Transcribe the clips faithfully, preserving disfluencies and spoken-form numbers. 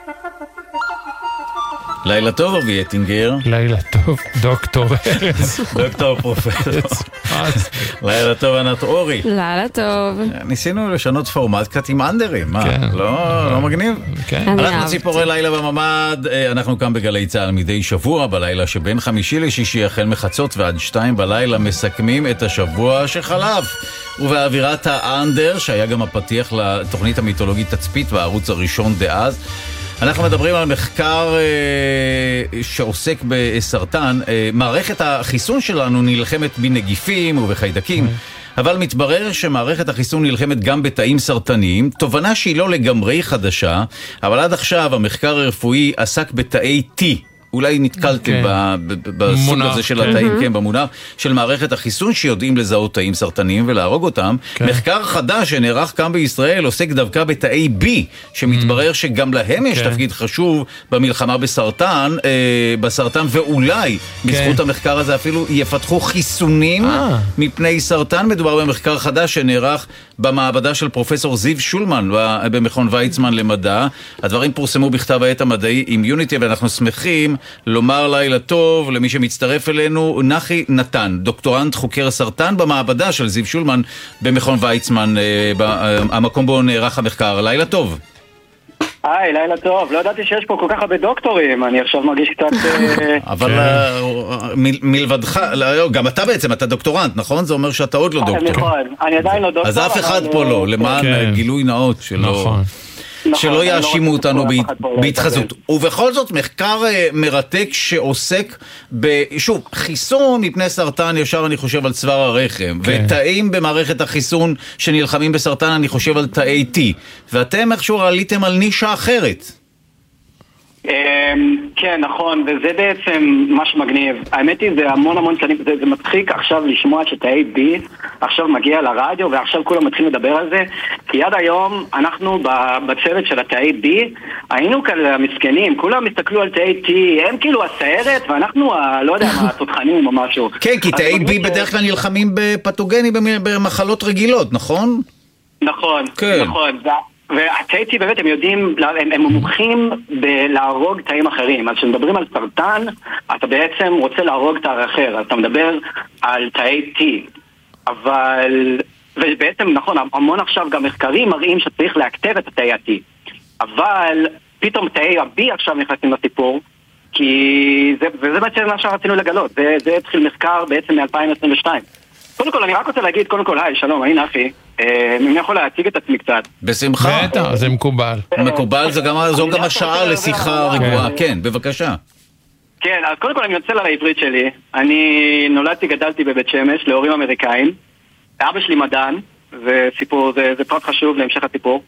לילה טוב, אבי אטינגר. לילה טוב, דוקטור ארז. דוקטור פרופסור. לילה טוב, ענת אורי. לילה טוב. ניסינו לשנות פורמט קצת עם אנדרים, מה? לא מגניב? אנחנו ציפורי לילה בממד, אנחנו כאן בגלי צהל מדי שבוע, בלילה שבין חמישי לשישי, החל מחצות ועד שתיים בלילה, מסכמים את השבוע שחלף. ובאווירת האנדר, שהיה גם הפתיח לתוכנית המיתולוגית תצפית בערוץ הראשון דאז, אנחנו מדברים על מחקר אה, שעוסק בסרטן. אה, מערכת החיסון שלנו נלחמת בנגיפים ובחיידקים, אבל מתברר שמערכת החיסון נלחמת גם בתאים סרטניים, תובנה שהיא לא לגמרי חדשה, אבל עד עכשיו המחקר הרפואי עסק בתאי T. אולי נתקלתם בסוג הזה של התאים, כן, במונח של מערכת החיסון שיודעים לזהות תאים סרטניים ולהרוג אותם. מחקר חדש שנערך כאן בישראל עוסק דווקא בתאי B, שמתברר שגם להם יש תפקיד חשוב במלחמה בסרטן, בסרטן, ואולי בזכות המחקר הזה אפילו יפתחו חיסונים מפני סרטן. מדובר במחקר חדש שנערך במעבדה של פרופסור זיו שולמן במכון ויצמן למדע. הדברים פורסמו בכתב העת המדעי אימיוניטי, ואנחנו שמחים לומר לילה טוב למי שמצטרף אלינו, נחי נתן, דוקטורנט חוקר סרטן במעבדה של זיו שולמן במכון ויצמן, המקום בו נערך המחקר. לילה טוב. היי, לילה טוב. לא ידעתי שיש פה כל כך הרבה דוקטורים, אני עכשיו מרגיש קצת... אבל מלבדך, גם אתה בעצם, אתה דוקטורנט, נכון? זה אומר שאתה עוד לא דוקטור. נכון, אני עדיין לא דוקטור. אז אף אחד פה לא, למען גילוי נאות שלא... נכון. שלא יאשימו אותנו בהתחזות. ובכל זאת מחקר מרתק שעוסק שוב, חיסון מפני סרטן, ישר אני חושב על צוואר הרחם, ותאים במערכת החיסון שנלחמים בסרטן, אני חושב על תאי T, ואתם איכשהו עליתם על נישה אחרת. כן, נכון, וזה בעצם מה שמגניב. האמת היא, זה המון המון שנים, זה, זה מצחיק עכשיו לשמוע שתאי B עכשיו מגיע לרדיו, ועכשיו כולם מתחילים לדבר על זה, כי עד היום אנחנו בצוות של התאי B היינו כאלה מסכנים, כולם הסתכלו על תאי T, הם כאילו הסיירת, ואנחנו, לא יודע מה, התותחנים או משהו. כן, כי תאי B בדרך כלל נלחמים בפתוגנים, במחלות רגילות, נכון? נכון, נכון. והתאי T באמת הם יודעים, הם, הם מומחים בלהרוג תאים אחרים. אז כשמדברים על סרטן, אתה בעצם רוצה להרוג תא אחר, אז אתה מדבר על תאי T. אבל, ובעצם נכון, המון עכשיו גם מחקרים מראים שצריך להכתב את התאי ה-T. אבל פתאום תאי ה-B עכשיו נכנסים לסיפור, כי זה, וזה בעצם מה שרצינו לגלות. זה, זה התחיל מחקר בעצם מ-אלפיים עשרים ושתיים. קודם כל, אני רק רוצה להגיד, קודם כל, היי, שלום, אני נחי. אני יכול להציג את עצמי קצת. בשמחה. בטח, זה מקובל. מקובל, זו גם השעה לשיחה רגועה. כן, בבקשה. כן, אז קודם כל אני יוצא על העברית שלי. אני נולדתי, גדלתי בבית שמש, להורים אמריקאים. אבא שלי מדען, זה סיפור, זה פרט חשוב להמשך הסיפור.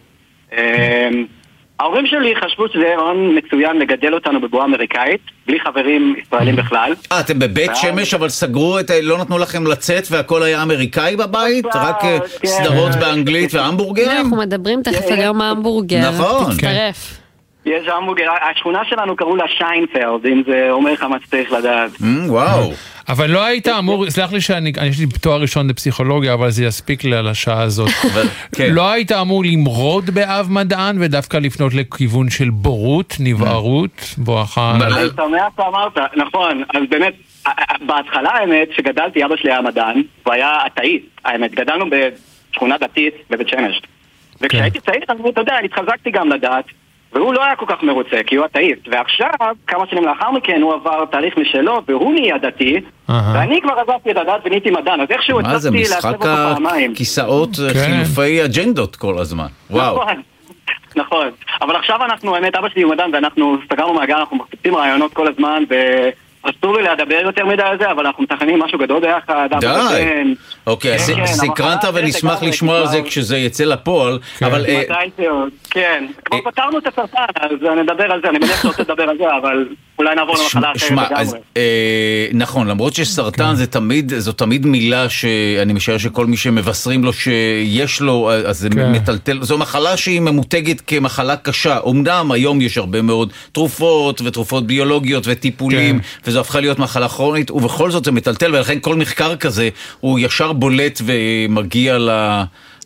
ההורים שלי חשבו שזה רעיון מצוין לגדל אותנו בבועה אמריקאית, בלי חברים ישראלים בכלל. אה, אתם בבית שמש, אבל סגרו את, לא נתנו לכם לצאת והכל היה אמריקאי בבית? רק סדרות באנגלית והמבורגרים? אנחנו מדברים תכף על יום ההמבורגר. נכון. תצטרף. יש המבורגר, השכונה שלנו קראו לה שיינפלד, אם זה אומר לך מה שצריך לדעת. וואו. אבל לא היית אמור, סלח לי שאני, יש לי תואר ראשון בפסיכולוגיה, אבל זה יספיק לי על השעה הזאת. לא היית אמור למרוד באב מדען, ודווקא לפנות לכיוון של בורות, נבערות, בואכה... אני שמח שאמרת, נכון, אז באמת, בהתחלה האמת שגדלתי, אבא שלי היה מדען, הוא היה אתאיסט, האמת, גדלנו בשכונה דתית בבית שמש. וכשהייתי צעיר, אתה יודע, התחזקתי גם לדעת, והוא לא היה כל כך מרוצה, כי הוא אתאיסט. ועכשיו, כמה שנים לאחר מכן, הוא עבר תהליך משלו, והוא נהיה דתי, ואני כבר עזבתי את הדת וניתי מדען, אז איכשהו הצלחתי לעצב אותו פעמיים. מה זה, משחק כיסאות חילופי אג'נדות כל הזמן. וואו. נכון. אבל עכשיו אנחנו, האמת, אבא שלי הוא מדען, ואנחנו סגרנו מעגל, אנחנו מחפשים רעיונות כל הזמן, ו... אסור לי לדבר יותר מדי על זה, אבל אנחנו מתכננים משהו גדול ביחד. די. אוקיי, סקרנת ונשמח לשמוע על זה כשזה יצא לפועל, אבל... כן, כבר פתרנו את הסרטן, אז נדבר על זה, אני מניח שאתה תדבר על זה, אבל אולי נעבור למחלה אחרת לגמרי. נכון, למרות שסרטן זו תמיד מילה שאני משער שכל מי שמבשרים לו שיש לו, אז זה מטלטל, זו מחלה שהיא ממותגת כמחלה קשה. אמנם היום יש הרבה מאוד תרופות ותרופות ביולוגיות וטיפולים, וזו הפכה להיות מחלה כרונית, ובכל זאת זה מטלטל, ולכן כל מחקר כזה הוא ישר בולט ומגיע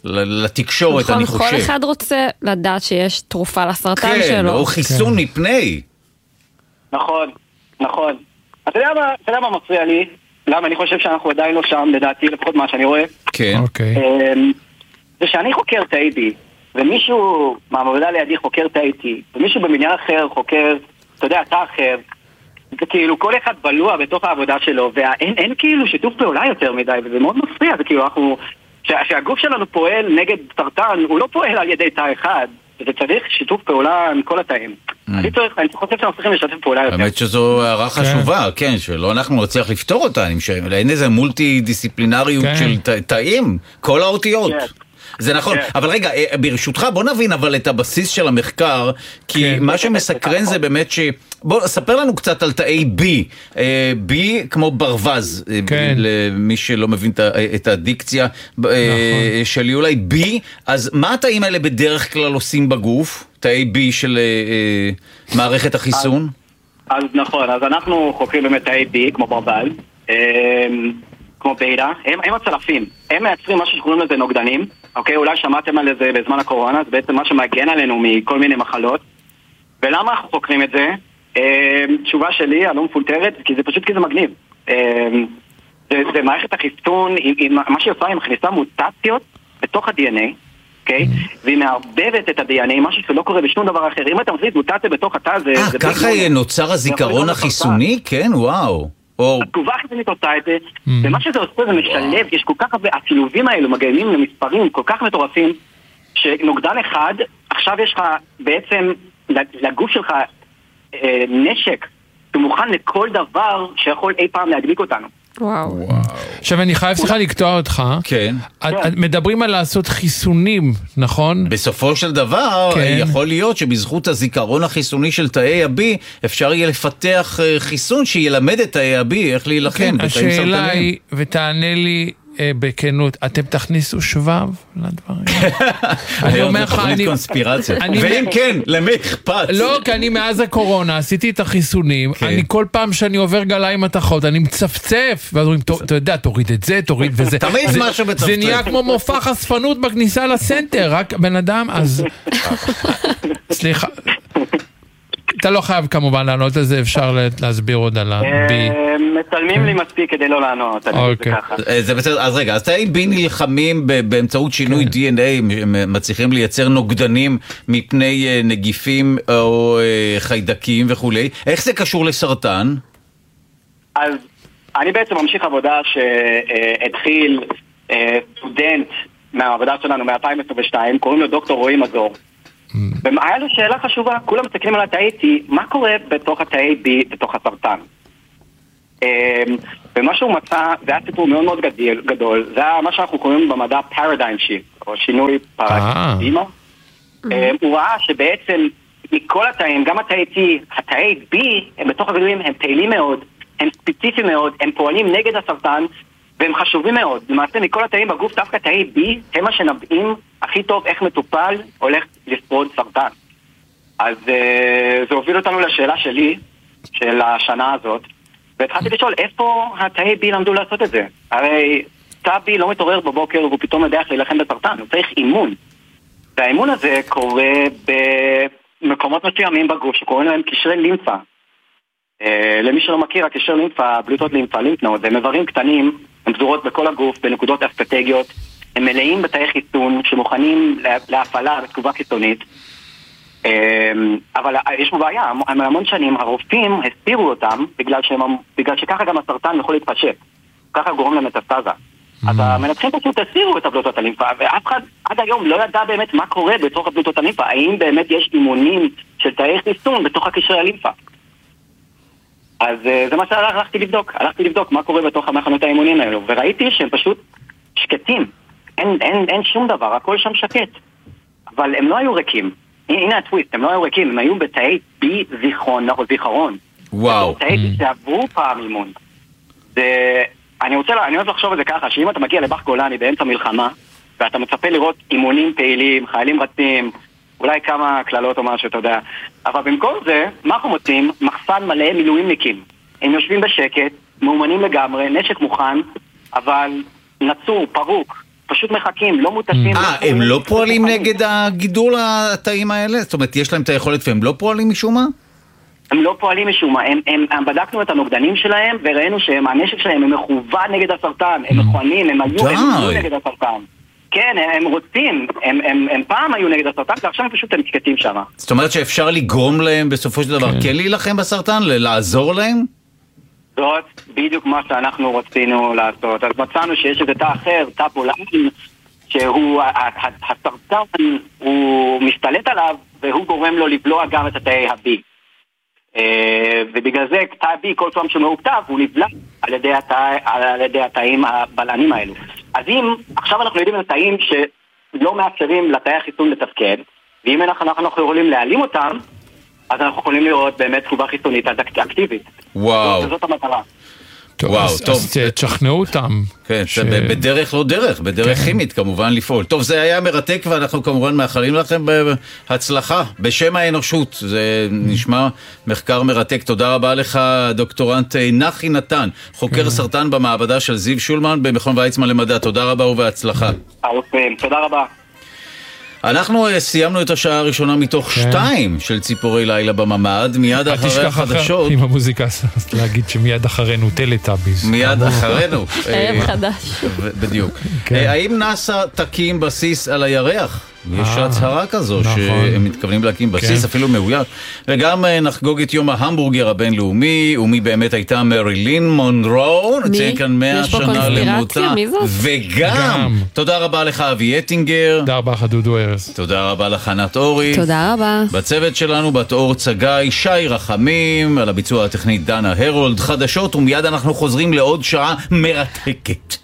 לתקשורת, אני חושב. כל אחד רוצה לדעת שיש תרופה לסרטן שלו. כן, או חיסון מפני. נכון, נכון. אתה יודע מה, אתה יודע מה מפריע לי? למה אני חושב שאנחנו עדיין לא שם, לדעתי, לפחות מה שאני רואה. כן. אוקיי. זה שאני חוקר את ה-איי בי, ומישהו מהמעבדה לידי חוקר את ה-איי טי, ומישהו במניין אחר חוקר, אתה יודע, אתה אחר, וכאילו כל אחד בלוע בתוך העבודה שלו, ואין אין כאילו שיתוף פעולה יותר מדי, וזה מאוד מפריע, זה כאילו אנחנו, שהגוף שלנו פועל נגד סרטן, הוא לא פועל על ידי תא אחד, וזה צריך שיתוף פעולה מכל התאים. אני צריך, אני חושב שאנחנו צריכים לשתף פעולה יותר. באמת שזו הערה חשובה, כן, שלא אנחנו נצליח לפתור אותה, אין איזה מולטי דיסציפלינריות של תאים, כל האותיות. זה נכון, אבל רגע, ברשותך בוא נבין אבל את הבסיס של המחקר, כי מה שמסקרן זה באמת ש... בוא, ספר לנו קצת על תאי B, B כמו ברווז, למי שלא מבין את הדיקציה שלי, אולי B, אז מה התאים האלה בדרך כלל עושים בגוף, תאי B של מערכת החיסון? אז נכון, אז אנחנו חוקרים באמת תאי B כמו ברווז, כמו בידה, הם, הם הצלפים, הם מייצרים משהו שקוראים לזה נוגדנים, אוקיי, אולי שמעתם על זה בזמן הקורונה, זה בעצם מה שמגן עלינו מכל מיני מחלות, ולמה אנחנו חוקרים את זה? אה, תשובה שלי, אני לא מפולטרת, כי זה פשוט כי זה מגניב. אה, זה, זה מערכת החיסון, היא, היא, מה שהיא עושה, היא מכניסה מוטציות בתוך ה-די אן איי, אוקיי? והיא מערבבת את ה-די אן איי, משהו שלא קורה בשום דבר אחר. אם אתה מכניס מוטציה בתוך התא, זה... אה, ככה נוצר הזיכרון החיסוני? כן, וואו. התגובה החיסונית עושה את זה, ומה שזה עושה זה משלב, יש כל כך הרבה, השילובים האלו מגיימים למספרים כל כך מטורפים, שנוגדן אחד, עכשיו יש לך בעצם לגוף שלך נשק, שמוכן לכל דבר שיכול אי פעם להדביק אותנו. וואו. עכשיו אני חייב סליחה לקטוע אותך. כן. מדברים על לעשות חיסונים, נכון? בסופו של דבר יכול להיות שבזכות הזיכרון החיסוני של תאי ה-B אפשר יהיה לפתח חיסון שילמד את תאי ה-B איך להילחם. כן, השאלה היא, ותענה לי בכנות, אתם תכניסו שבב לדברים? אני אומר לך, אני... קונספירציה. ואם כן, למי אכפת? לא, כי אני מאז הקורונה עשיתי את החיסונים, אני כל פעם שאני עובר גליים מתחות, אני מצפצף, ואז אומרים, אתה יודע, תוריד את זה, תוריד וזה. תמיד משהו מצפצף. זה נהיה כמו מופע חשפנות בכניסה לסנטר, רק בן אדם, אז... סליחה. אתה לא חייב כמובן לענות על זה, אפשר להסביר עוד על ה-B. מצלמים לי מספיק כדי לא לענות, אני חושב ככה. זה בסדר, אז רגע, אז תאי B נלחמים באמצעות שינוי די אן איי, מצליחים לייצר נוגדנים מפני נגיפים או חיידקים וכולי. איך זה קשור לסרטן? אז אני בעצם ממשיך עבודה שהתחיל סטודנט מהעבודה שלנו מ-אלפיים עשרים ושתיים, קוראים לו דוקטור רועי מזור. והיה לו שאלה חשובה, כולם מסתכלים על התאי T, מה קורה בתוך התאי B, בתוך הסרטן? ומה שהוא מצא, זה היה סיפור מאוד מאוד גדול, זה היה מה שאנחנו קוראים במדע paradigm shift, או שינוי פרדיגמה. הוא ראה שבעצם מכל התאים, גם התאי T, התאי B, הם בתוך הגידולים, הם פעילים מאוד, הם ספציפיים מאוד, הם פועלים נגד הסרטן, והם חשובים מאוד. למעשה מכל התאים בגוף, דווקא תאי B, הם מה שנבעים הכי טוב איך מטופל הולך לשרוד סרטן. אז uh, זה הוביל אותנו לשאלה שלי, של השנה הזאת, והתחלתי לשאול איפה התאי B למדו לעשות את זה. הרי תא B לא מתעורר בבוקר והוא פתאום יודע איך להילחם בסרטן, הוא צריך אימון. והאימון הזה קורה במקומות מסוימים בגוף שקוראים להם קשרי לימפה. Uh, למי שלא מכיר, הקשר לימפה, בלוטות לימפה, לימפנוד, זה מברים קטנים, הם פזורות בכל הגוף, בנקודות אסטרטגיות, הם מלאים בתאי חיסון שמוכנים להפעלה בתגובה חיסונית, אבל יש פה בעיה, המון שנים הרופאים הסתירו אותם בגלל, שהם, בגלל שככה גם הסרטן יכול להתפשט, ככה גורם למטסטזה. אז המנתחים פשוט הסתירו את הבלוטות הלימפה, ואף אחד עד היום לא ידע באמת מה קורה בתוך הבלוטות הלימפה, האם באמת יש אימונים של תאי חיסון בתוך הקשרי הלימפה. אז זה מה שהלכתי לבדוק, הלכתי לבדוק מה קורה בתוך המחנות האימונים האלו, וראיתי שהם פשוט שקטים, אין, אין, אין שום דבר, הכל שם שקט. אבל הם לא היו ריקים, הנה הטוויסט, הם לא היו ריקים, הם היו בתאי B זיכרון, או זיכרון. וואו. תאי B שעברו פעם אימון. זה, אני רוצה, אני רוצה לחשוב על זה ככה, שאם אתה מגיע לבח גולני באמצע מלחמה, ואתה מצפה לראות אימונים פעילים, חיילים רצים, אולי כמה כללות או משהו, אתה יודע. אבל במקום זה, מה אנחנו מוצאים? מחסן מלא מילואימניקים. הם יושבים בשקט, מאומנים לגמרי, נשק מוכן, אבל נצור, פרוק. פשוט מחכים, לא מוטסים. אה, הם לא פועלים נגד הגידול התאים האלה? זאת אומרת, יש להם את היכולת והם לא פועלים משום מה? הם לא פועלים משום מה, הם, הם, הם בדקנו את הנוגדנים שלהם וראינו שהנשק שלהם הם מכוון נגד הסרטן, הם מכוונים, הם היו, הם היו נגד הסרטן. כן, הם, הם רוצים, הם, הם, הם פעם היו נגד הסרטן ועכשיו הם פשוט הם שקטים שם. זאת אומרת שאפשר לגרום להם בסופו של דבר כן להילחם בסרטן, לעזור להם? זאת בדיוק מה שאנחנו רצינו לעשות. אז מצאנו שיש איזה תא אחר, תא פולארין, שהוא, הסרטן הוא משתלט עליו והוא גורם לו לבלוע גם את התאי ה-B. ובגלל זה תא B כל פעם שמאוכתב הוא נבלע על ידי התא, על ידי התאים הבלענים האלו. אז אם עכשיו אנחנו יודעים על תאים שלא מאפשרים לתאי החיסון לתפקד, ואם אנחנו, אנחנו יכולים להעלים אותם, אז אנחנו יכולים לראות באמת תגובה חיסונית אקטיבית. וואו. זאת, זאת המטרה. טוב, וואו, אז, טוב. אז תשכנעו אותם. כן, ש... בדרך לא דרך, בדרך כן. כימית כמובן לפעול. טוב, זה היה מרתק ואנחנו כמובן מאחלים לכם בהצלחה, בשם האנושות. זה נשמע מחקר מרתק. תודה רבה לך, דוקטורנט נחי נתן, חוקר כן. סרטן במעבדה של זיו שולמן במכון ויצמן למדע. תודה רבה ובהצלחה. תודה רבה. אנחנו סיימנו את השעה הראשונה מתוך כן. שתיים של ציפורי לילה בממד, מיד אחרי החדשות. עם המוזיקה, להגיד שמיד אחרינו טלטאביז. מיד אחרינו. ערב חדש. בדיוק. האם נאס"א תקים בסיס על הירח? יש הצהרה כזו שהם מתכוונים להקים בסיס אפילו מאויש. וגם נחגוג את יום ההמבורגר הבינלאומי, ומי באמת הייתה מרילין מונרו, נציין כאן מאה שנה למותה. וגם, תודה רבה לך אבי אטינגר. תודה רבה לך דודו ארז. תודה רבה לך ענת אורי. תודה רבה. בצוות שלנו בת אור צגי, שי רחמים, על הביצוע הטכנית דנה הרולד, חדשות, ומיד אנחנו חוזרים לעוד שעה מרתקת.